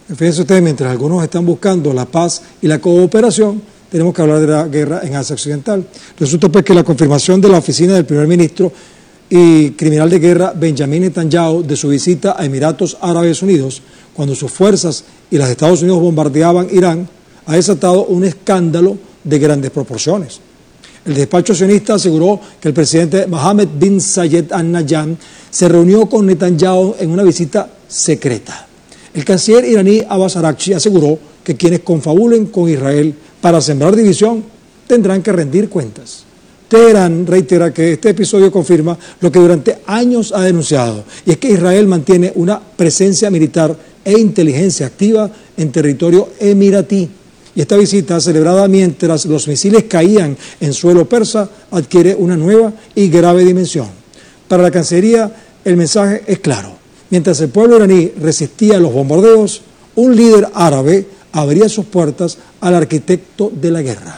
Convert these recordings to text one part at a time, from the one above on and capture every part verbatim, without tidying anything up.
Fíjense ustedes, mientras algunos están buscando la paz y la cooperación, tenemos que hablar de la guerra en Asia Occidental. Resulta pues que la confirmación de la oficina del primer ministro y criminal de guerra Benjamin Netanyahu de su visita a Emiratos Árabes Unidos, cuando sus fuerzas y las de Estados Unidos bombardeaban Irán, ha desatado un escándalo de grandes proporciones. El despacho sionista aseguró que el presidente Mohammed bin Zayed Al Nahyan se reunió con Netanyahu en una visita secreta. El canciller iraní Abbas Araghchi aseguró que quienes confabulen con Israel para sembrar división tendrán que rendir cuentas. Teherán reitera que este episodio confirma lo que durante años ha denunciado, y es que Israel mantiene una presencia militar e inteligencia activa en territorio emiratí. Y esta visita, celebrada mientras los misiles caían en suelo persa, adquiere una nueva y grave dimensión. Para la Cancillería, el mensaje es claro. Mientras el pueblo iraní resistía los bombardeos, un líder árabe abría sus puertas al arquitecto de la guerra.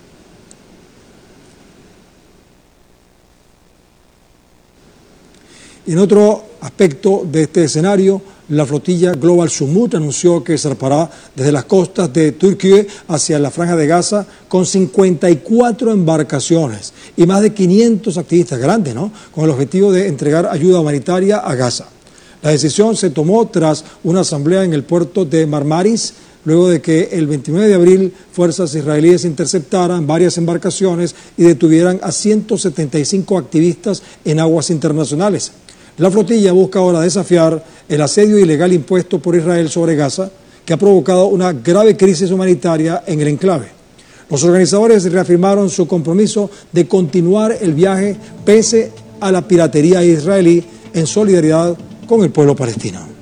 Y en otro aspecto de este escenario, la flotilla Global Sumut anunció que zarpará desde las costas de Turquía hacia la Franja de Gaza con cincuenta y cuatro embarcaciones y más de quinientos activistas, grandes, ¿no?, con el objetivo de entregar ayuda humanitaria a Gaza. La decisión se tomó tras una asamblea en el puerto de Marmaris, luego de que el veintinueve de abril fuerzas israelíes interceptaran varias embarcaciones y detuvieran a ciento setenta y cinco activistas en aguas internacionales. La flotilla busca ahora desafiar el asedio ilegal impuesto por Israel sobre Gaza, que ha provocado una grave crisis humanitaria en el enclave. Los organizadores reafirmaron su compromiso de continuar el viaje pese a la piratería israelí, en solidaridad con el pueblo palestino.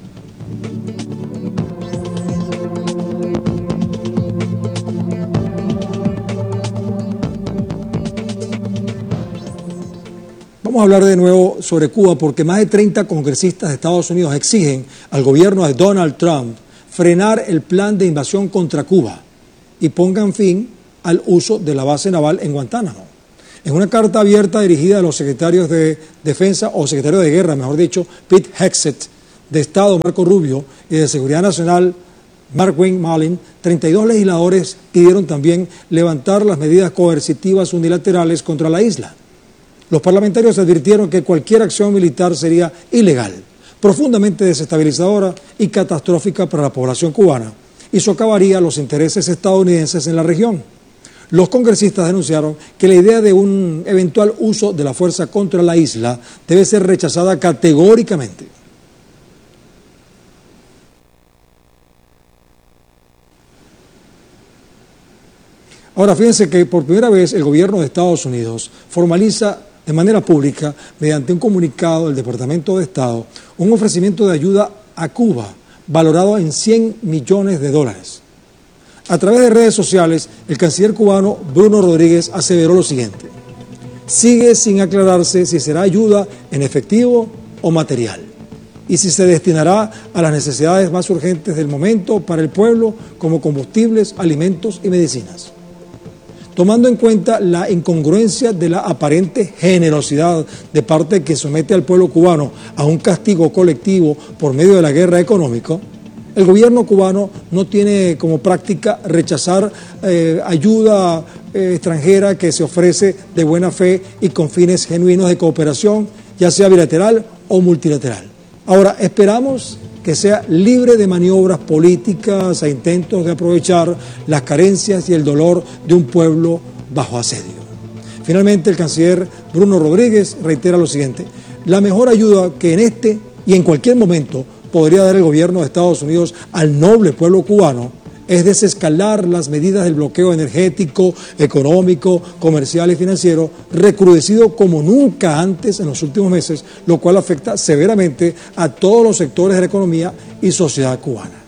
Vamos a hablar de nuevo sobre Cuba porque más de treinta congresistas de Estados Unidos exigen al gobierno de Donald Trump frenar el plan de invasión contra Cuba y pongan fin al uso de la base naval en Guantánamo. En una carta abierta dirigida a los secretarios de Defensa, o secretarios de Guerra, mejor dicho, Pete Hegseth, de Estado, Marco Rubio, y de Seguridad Nacional, Markwayne Mullin, treinta y dos legisladores pidieron también levantar las medidas coercitivas unilaterales contra la isla. Los parlamentarios advirtieron que cualquier acción militar sería ilegal, profundamente desestabilizadora y catastrófica para la población cubana, y socavaría los intereses estadounidenses en la región. Los congresistas denunciaron que la idea de un eventual uso de la fuerza contra la isla debe ser rechazada categóricamente. Ahora, fíjense que por primera vez el gobierno de Estados Unidos formaliza de manera pública, mediante un comunicado del Departamento de Estado, un ofrecimiento de ayuda a Cuba valorado en cien millones de dólares. A través de redes sociales, el canciller cubano Bruno Rodríguez aseveró lo siguiente: sigue sin aclararse si será ayuda en efectivo o material, y si se destinará a las necesidades más urgentes del momento para el pueblo, como combustibles, alimentos y medicinas. Tomando en cuenta la incongruencia de la aparente generosidad de parte de quien somete al pueblo cubano a un castigo colectivo por medio de la guerra económica, el gobierno cubano no tiene como práctica rechazar eh, ayuda eh, extranjera que se ofrece de buena fe y con fines genuinos de cooperación, ya sea bilateral o multilateral. Ahora, esperamos que sea libre de maniobras políticas e intentos de aprovechar las carencias y el dolor de un pueblo bajo asedio. Finalmente, el canciller Bruno Rodríguez reitera lo siguiente: la mejor ayuda que en este y en cualquier momento podría dar el gobierno de Estados Unidos al noble pueblo cubano es desescalar las medidas del bloqueo energético, económico, comercial y financiero, recrudecido como nunca antes en los últimos meses, lo cual afecta severamente a todos los sectores de la economía y sociedad cubana.